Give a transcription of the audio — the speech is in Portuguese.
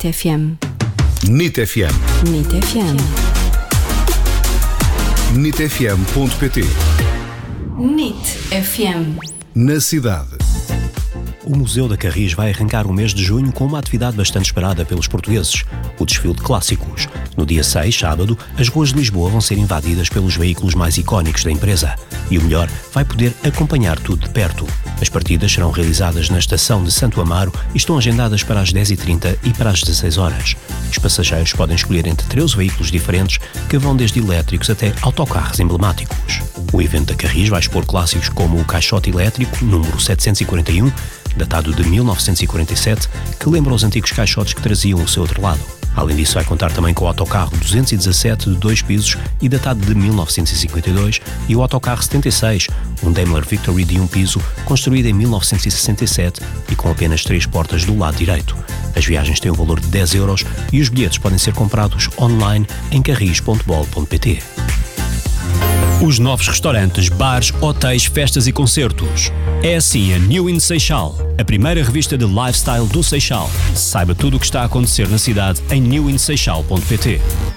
NIT FM. NIT FM. NIT FM. NITfm.pt. NIT FM. Na cidade. O Museu da Carris vai arrancar o mês de junho com uma atividade bastante esperada pelos portugueses, o desfile de clássicos. No dia 6, sábado, as ruas de Lisboa vão ser invadidas pelos veículos mais icónicos da empresa. E o melhor, vai poder acompanhar tudo de perto. As partidas serão realizadas na estação de Santo Amaro e estão agendadas para as 10h30 e para as 16 horas. Os passageiros podem escolher entre 13 veículos diferentes que vão desde elétricos até autocarros emblemáticos. O evento da Carris vai expor clássicos como o caixote elétrico, número 741, datado de 1947, que lembra os antigos caixotes que traziam o seu outro lado. Além disso, vai contar também com o autocarro 217 de 2 pisos e datado de 1952 e o autocarro 76, um Daimler Victory de 1 piso, construído em 1967 e com apenas 3 portas do lado direito. As viagens têm um valor de 10 euros e os bilhetes podem ser comprados online em carris.bol.pt. Os novos restaurantes, bares, hotéis, festas e concertos. É assim a New in Seixal, a primeira revista de lifestyle do Seixal. Saiba tudo o que está a acontecer na cidade em newinseixal.pt.